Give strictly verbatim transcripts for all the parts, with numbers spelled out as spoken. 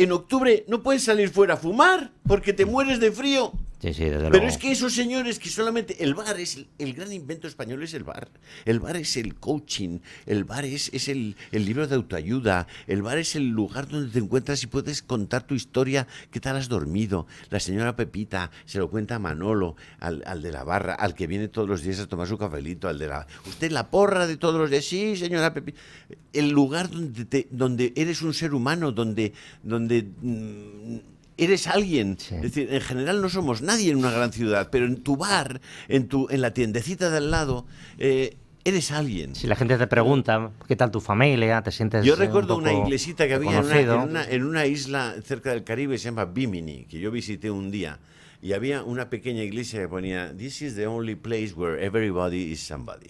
en octubre no puedes salir fuera a fumar porque te mueres de frío. Sí, sí, desde Pero luego. es que esos señores que solamente... El bar es... El, el gran invento español es el bar. El bar es el coaching. El bar es, es el, el libro de autoayuda. El bar es el lugar donde te encuentras y puedes contar tu historia. ¿Qué tal has dormido? La señora Pepita se lo cuenta a Manolo, al, al de la barra, al que viene todos los días a tomar su cafelito, al de la... Usted la porra de todos los días. Sí, señora Pepita. El lugar donde, te, donde eres un ser humano, donde... donde mmm, eres alguien. Sí. Es decir, en general no somos nadie en una gran ciudad, pero en tu bar, en tu en la tiendecita de al lado, eh, eres alguien. Si la gente te pregunta, ¿qué tal tu familia? ¿Te sientes Yo recuerdo un poco una iglesita que había en una, conocido? en, una, en una isla cerca del Caribe, se llama Bimini, que yo visité un día, y había una pequeña iglesia que ponía "This is the only place where everybody is somebody".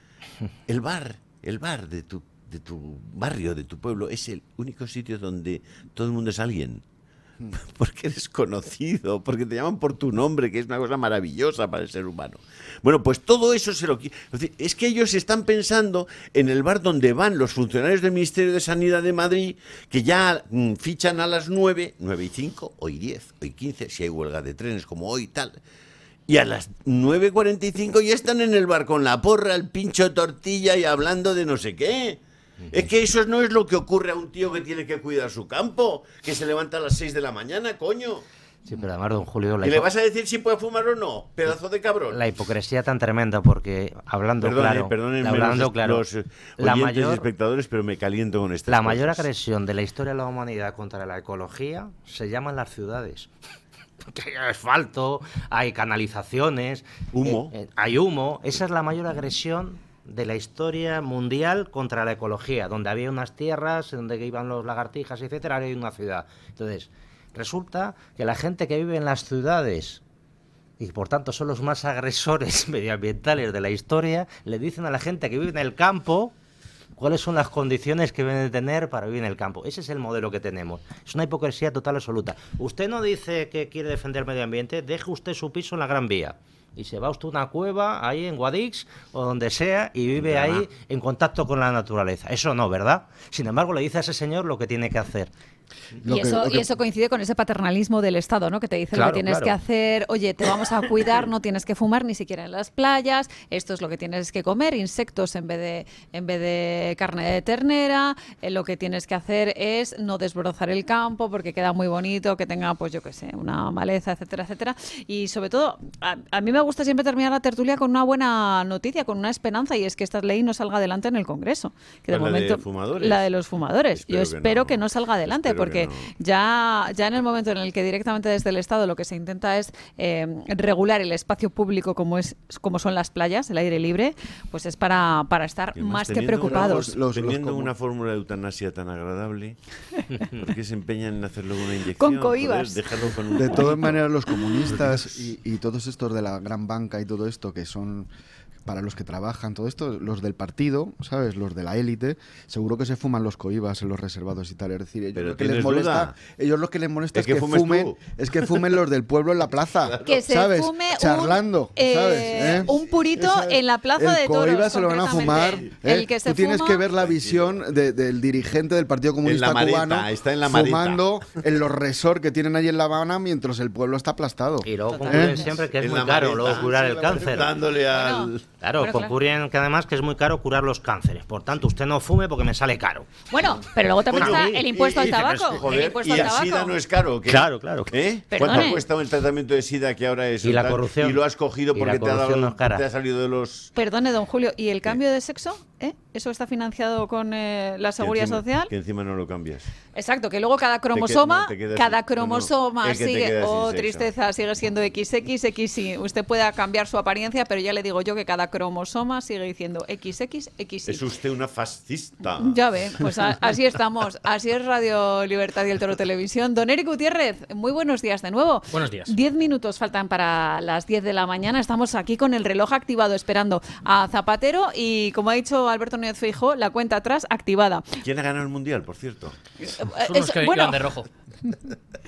El bar, el bar de tu, de tu barrio, de tu pueblo, es el único sitio donde todo el mundo es alguien. Porque eres conocido, porque te llaman por tu nombre, que es una cosa maravillosa para el ser humano. Bueno, pues todo eso se lo... Es que ellos están pensando en el bar donde van los funcionarios del Ministerio de Sanidad de Madrid, que ya mmm, fichan a las nueve, nueve y cinco, hoy diez, hoy quince, si hay huelga de trenes como hoy y tal. Y a las nueve cuarenta y cinco ya están en el bar con la porra, el pincho de tortilla y hablando de no sé qué. Es que eso no es lo que ocurre a un tío que tiene que cuidar su campo, que se levanta a las seis de la mañana, coño. Sí, pero además, don Julio... La ¿Y le vas a decir si puede fumar o no? Pedazo de cabrón. La hipocresía tan tremenda, porque hablando Perdone, claro... Perdónenme hablando los, claro, los oyentes la mayor, y espectadores, pero me caliento con estas La cosas. mayor agresión de la historia de la humanidad contra la ecología se llaman las ciudades. Porque hay asfalto, hay canalizaciones... Humo. Eh, eh, hay humo. Esa es la mayor agresión de la historia mundial contra la ecología, donde había unas tierras, donde iban los lagartijas, etcétera, ahora hay una ciudad. Entonces, resulta que la gente que vive en las ciudades, y por tanto son los más agresores medioambientales de la historia, le dicen a la gente que vive en el campo cuáles son las condiciones que deben de tener para vivir en el campo. Ese es el modelo que tenemos. Es una hipocresía total absoluta. Usted no dice que quiere defender el medio ambiente, deje usted su piso en la Gran Vía. Y se va usted a una cueva ahí en Guadix o donde sea y vive ahí en contacto con la naturaleza. Eso no, ¿verdad? Sin embargo, le dice a ese señor lo que tiene que hacer. Y eso, que, que... y eso coincide con ese paternalismo del Estado, ¿no? Que te dice claro, lo que tienes claro. que hacer, oye, te vamos a cuidar, no tienes que fumar ni siquiera en las playas, esto es lo que tienes que comer, insectos en vez de, en vez de carne de ternera, eh, lo que tienes que hacer es no desbrozar el campo porque queda muy bonito, que tenga, pues yo qué sé, una maleza, etcétera, etcétera. Y sobre todo, a, a mí me gusta siempre terminar la tertulia con una buena noticia, con una esperanza, y es que esta ley no salga adelante en el Congreso. Que de ¿La momento, de fumadores? La de los fumadores. Espero yo espero que no, que no salga adelante. Espero porque no. ya, ya en el momento en el que directamente desde el Estado lo que se intenta es eh, regular el espacio público como es como son las playas, el aire libre, pues es para, para estar más que preocupados. Una, los, teniendo los una fórmula de eutanasia tan agradable, ¿por qué se empeñan en hacerle una inyección? Con coibas. Dejarlo con un de todas maneras, los comunistas y, y todos estos de la gran banca y todo esto, que son... para los que trabajan, todo esto, los del partido, ¿sabes? Los de la élite, seguro que se fuman los coibas en los reservados y tal. Es decir, ellos, lo que, les molesta, ellos lo que les molesta es, es que, que fumen, tú. es que fumen los del pueblo en la plaza, claro. que se ¿sabes? fume charlando, un, eh, ¿sabes? ¿Eh? un purito Esa, en la plaza de toros. El coiba se lo van a fumar. ¿eh? El que se tú tienes fuma... que ver la visión de, del dirigente del Partido Comunista en la maleta, cubano está en la fumando en los resorts que tienen ahí en La Habana mientras el pueblo está aplastado. Y luego concluyen ¿eh? siempre que es en muy caro luego curar el cáncer. Dándole al... Bueno, claro, bueno, concluyen que además que es muy caro curar los cánceres. Por tanto, usted no fume porque me sale caro. Bueno, pero luego también Coño, está el impuesto y, al y, tabaco. Joder, el impuesto y al tabaco. el SIDA no es caro. ¿Qué? Claro, claro. ¿Eh? Perdone. ¿Cuánto cuesta el tratamiento de SIDA que ahora es? Y la corrupción. Y lo has cogido porque te ha, dado, no te ha salido de los... Perdone, don Julio, ¿y el cambio de sexo? ¿Eh? ¿Eso está financiado con eh, la Seguridad que encima, Social? Que encima no lo cambias. Exacto, que luego cada cromosoma, te que, no, te cada sin, cromosoma no, no, sigue, oh tristeza, sigue siendo equis equis, equis Y. Usted pueda cambiar su apariencia, pero ya le digo yo que cada cromosoma sigue diciendo equis equis, equis Y. Es usted una fascista. Ya ve, pues a, así estamos. Así es Radio Libertad y el Toro Televisión. Don Eric Gutiérrez, muy buenos días de nuevo. Buenos días. Diez minutos faltan para las diez de la mañana. Estamos aquí con el reloj activado esperando a Zapatero y, como ha dicho Alberto Núñez Feijóo, la cuenta atrás activada. ¿Quién ha ganado el Mundial, por cierto? Son los que bueno, iban de rojo.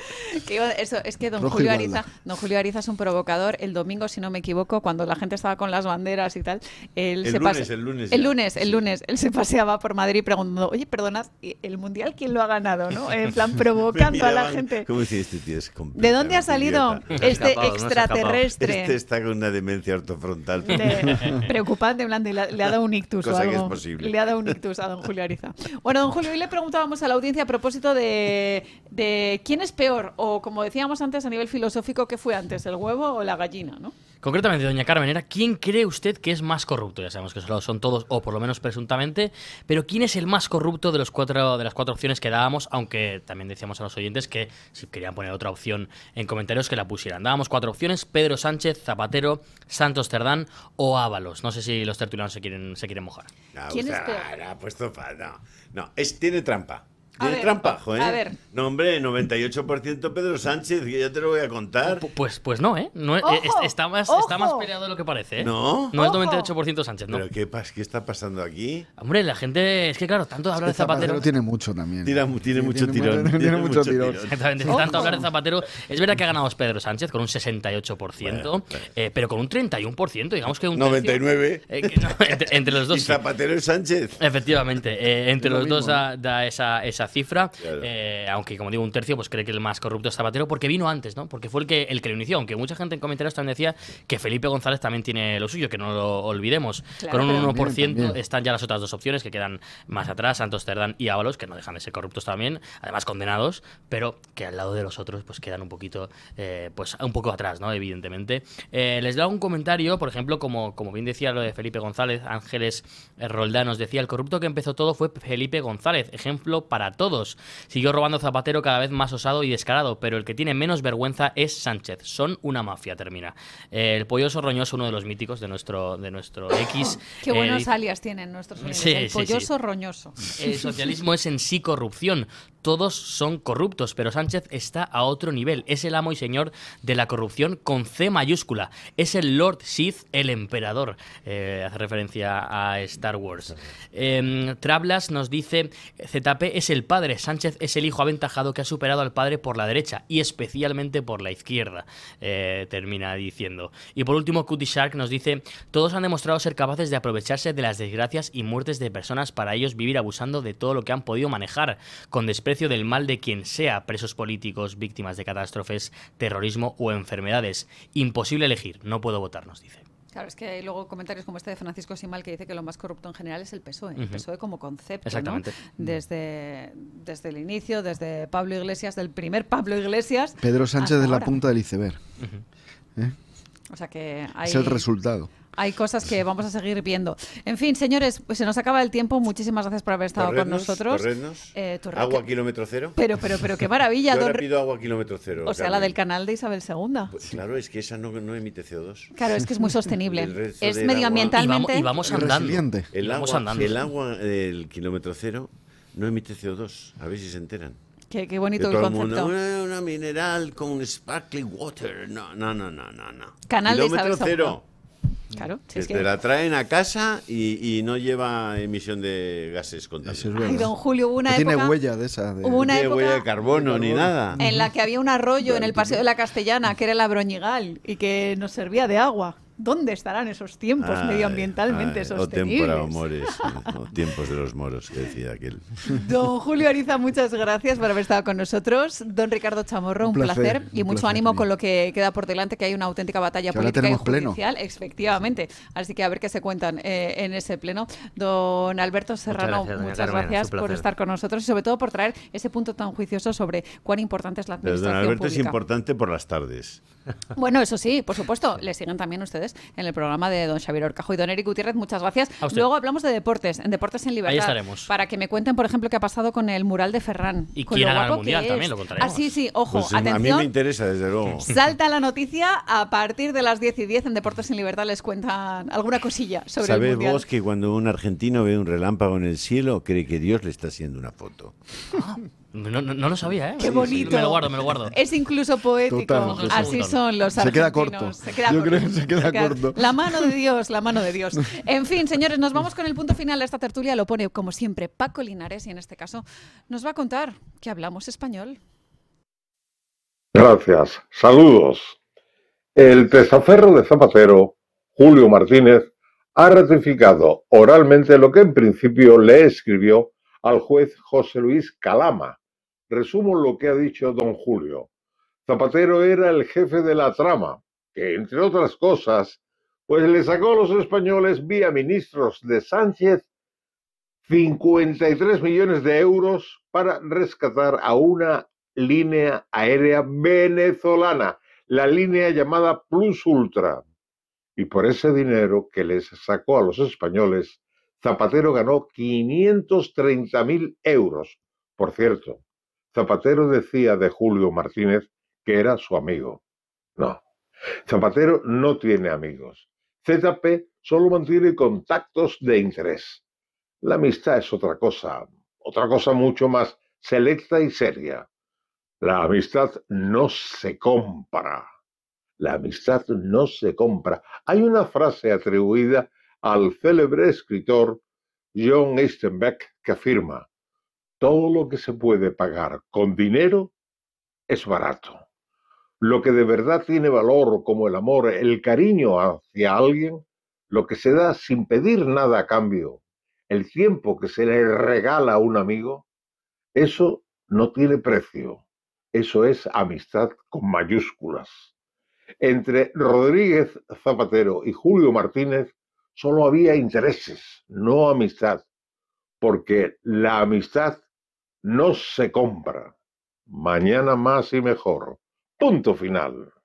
Que iba- eso, es que don Rojo Julio, Igualda. Ariza, don Julio Ariza es un provocador. El domingo, si no me equivoco, cuando la gente estaba con las banderas y tal, él El se lunes, pase- el lunes el ya. lunes, el Sí. lunes, él se paseaba por Madrid preguntando, oye, perdonad, ¿y ¿el Mundial quién lo ha ganado? ¿No? En plan, provocando a la Miraban, gente. ¿Cómo dice este tío? Es ¿De dónde ha completamente salido idiota. Se ha este escapado, no se ha escapado. extraterrestre? Este está con una demencia ortofrontal. De- preocupante, en plan, de le, le ha dado un ictus Cosa o que algo. es posible. Le ha dado un ictus a don Julio Ariza. Bueno, don Julio, hoy le preguntábamos a la audiencia a propósito de, de quién es peor, o como decíamos antes a nivel filosófico, ¿qué fue antes, el huevo o la gallina? ¿No? Concretamente, doña Carmen, era ¿quién cree usted que es más corrupto? Ya sabemos que solo son todos, o por lo menos presuntamente, pero ¿quién es el más corrupto de los cuatro de las cuatro opciones que dábamos? Aunque también decíamos a los oyentes que si querían poner otra opción en comentarios que la pusieran. Dábamos cuatro opciones: Pedro Sánchez, Zapatero, Santos Cerdán o Ábalos. No sé si los tertulianos se quieren, se quieren mojar. No, ¿Quién o sea, es peor? ha puesto fa- no, no, es, tiene trampa. A Tiene ver, trampa, joder. a ver. No, hombre, noventa y ocho por ciento Pedro Sánchez, que ya te lo voy a contar. Pu- Pues, pues no, ¿eh? No, es- ¡Ojo! es- está, más, ¡Ojo! está más peleado de lo que parece, ¿eh? ¿No? No es ¡Ojo! noventa y ocho por ciento Sánchez, ¿no? ¿Pero qué, pas- qué está pasando aquí? Hombre, la gente... Es que claro, tanto hablar de Zapatero... tiene mucho también. Tira mu- tiene mucho tirón, Tiene, tiene mucho mucho tirón. tirón. Exactamente, Ojo. tanto hablar de Zapatero. Es verdad que ha ganado Pedro Sánchez con un sesenta y ocho por ciento, Bueno, bueno. eh, pero con un treinta y uno por ciento, digamos que un noventa y tercio- nueve. eh, que no, entre, entre los Y dos. sí. Zapatero y Sánchez. Efectivamente, eh, entre Es lo los dos mismo, da, da esa, esa cifra, Claro. eh, aunque como digo un tercio pues cree que el más corrupto es Zapatero porque vino antes, ¿no? Porque fue el que, el que lo inició, aunque mucha gente en comentarios también decía que Felipe González también tiene lo suyo, que no lo olvidemos. Claro, Con un pero- uno por ciento También, también. están ya las otras dos opciones que quedan más atrás, Santos Cerdán y Ábalos, que no dejan de ser corruptos también, además condenados, pero que al lado de los otros pues quedan un poquito, eh, pues un poco atrás, ¿no? Evidentemente. Eh, les doy un comentario, por ejemplo, como, como bien decía lo de Felipe González, Ángeles eh, Roldán nos decía, el corrupto que empezó todo fue Felipe González, ejemplo para todos. Siguió robando Zapatero cada vez más osado y descarado, pero el que tiene menos vergüenza es Sánchez. Son una mafia, termina. Eh, el polloso roñoso, uno de los míticos de nuestro, de nuestro X. Qué eh, buenos dice- alias tienen nuestros oyentes. Sí, el sí, polloso sí. roñoso. El socialismo es en sí corrupción. Todos son corruptos, pero Sánchez está a otro nivel. Es el amo y señor de la corrupción con C mayúscula. Es el Lord Sith, el emperador. Eh, hace referencia a Star Wars. Eh, Trablas nos dice, Z P es el padre, Sánchez es el hijo aventajado que ha superado al padre por la derecha y especialmente por la izquierda. Eh, termina diciendo. Y por último, Cutie Shark nos dice, todos han demostrado ser capaces de aprovecharse de las desgracias y muertes de personas para ellos vivir abusando de todo lo que han podido manejar, con desprecio del mal de quien sea, presos políticos, víctimas de catástrofes, terrorismo o enfermedades. Imposible elegir, no puedo votar, nos dice. Claro, es que hay luego comentarios como este de Francisco Simal que dice que lo más corrupto en general es el P S O E, el Ujú. P S O E como concepto, Exactamente. ¿no? Desde, desde el inicio, desde Pablo Iglesias, del primer Pablo Iglesias. Pedro Sánchez hasta es la ahora. punta del iceberg. ¿eh? O sea que hay, Es el resultado. hay cosas que vamos a seguir viendo. En fin, señores, pues se nos acaba el tiempo. Muchísimas gracias por haber estado con Torrednos, nosotros. torrednos. Eh, torre- Agua kilómetro cero. Pero, pero, pero qué maravilla, Yo don ahora Re- pido agua kilómetro cero. O sea, la Carmen. del canal de Isabel segunda. Pues claro, es que esa no, no emite C O dos. Claro, es que es muy sostenible. El resto Es del agua- Y vamos, medioambientalmente. y vamos Es andando. resiliente. El Y vamos agua, andando. el agua del kilómetro cero no emite C O dos. A ver si se enteran. Qué, qué Que bonito el todo el concepto. mundo, una, una mineral con sparkling water. No, no, no, no, no. no. Canal de kilómetro Isabel cero. Claro, si Que es te que... la traen a casa y, y no lleva emisión de gases Eso es contaminantes. verdad. Ay, don Julio, hubo una No época tiene huella de esa. de- Hubo una No tiene época- huella de carbono ni nada. en la que había un arroyo en el Paseo de la Castellana, que era el Abroñigal, y que nos servía de agua. ¿Dónde estarán esos tiempos Ay, medioambientalmente ay, O sostenibles? tempora amores, o tiempos de los moros, que decía aquel. Don Julio Ariza, muchas gracias por haber estado con nosotros. Don Ricardo Chamorro, un, Un placer, placer, y un mucho placer, ánimo sí. con lo que queda por delante, que hay una auténtica batalla Que ahora política y tenemos pleno. judicial, efectivamente. Así que a ver qué se cuentan eh, en ese pleno. Don Alberto Serrano, gracias, doña muchas Carmen, gracias es un por placer. estar con nosotros y sobre todo por traer ese punto tan juicioso sobre cuán importante es la Pero don administración Alberto es pública. importante por las tardes. Bueno, eso sí, por supuesto, le siguen también ustedes en el programa de don Xavier Orcajo y don Eric Gutiérrez, muchas gracias. A usted. Luego hablamos de deportes, en Deportes en Libertad. Ahí estaremos. Para que me cuenten, por ejemplo, qué ha pasado con el mural de Ferran. Y con quién lo ha ganado el guapo que Mundial es. también, lo contaremos. Ah, sí, sí, ojo, Pues, a mí atención. me interesa, desde luego. Salta la noticia, a partir de las diez y diez en Deportes en Libertad les cuentan alguna cosilla sobre el ¿Sabes Mundial. vos que cuando un argentino ve un relámpago en el cielo, cree que Dios le está haciendo una foto? No, no, no lo sabía, ¿eh? Qué bonito. Me lo guardo, me lo guardo. Es incluso poético. Total, Así total. son los Se queda argentinos. corto. Se queda Yo corto. creo que se queda corto. La mano de Dios, la mano de Dios. En fin, señores, nos vamos con el punto final de esta tertulia. Lo pone, como siempre, Paco Linares y en este caso nos va a contar que hablamos español. Gracias. Saludos. El testaferro de Zapatero, Julio Martínez, ha ratificado oralmente lo que en principio le escribió al juez José Luis Calama. Resumo lo que ha dicho don Julio. Zapatero era el jefe de la trama, que entre otras cosas, pues le sacó a los españoles vía ministros de Sánchez cincuenta y tres millones de euros para rescatar a una línea aérea venezolana, la línea llamada Plus Ultra. Y por ese dinero que les sacó a los españoles, Zapatero ganó quinientos treinta mil euros. Por cierto, Zapatero decía de Julio Martínez que era su amigo. No, Zapatero no tiene amigos. Z P solo mantiene contactos de interés. La amistad es otra cosa, otra cosa mucho más selecta y seria. La amistad no se compra. La amistad no se compra. Hay una frase atribuida al célebre escritor John Steinbeck que afirma: todo lo que se puede pagar con dinero es barato. Lo que de verdad tiene valor, como el amor, el cariño hacia alguien, lo que se da sin pedir nada a cambio, el tiempo que se le regala a un amigo, eso no tiene precio. Eso es amistad con mayúsculas. Entre Rodríguez Zapatero y Julio Martínez solo había intereses, no amistad, porque la amistad no se compra. Mañana más y mejor. Punto final.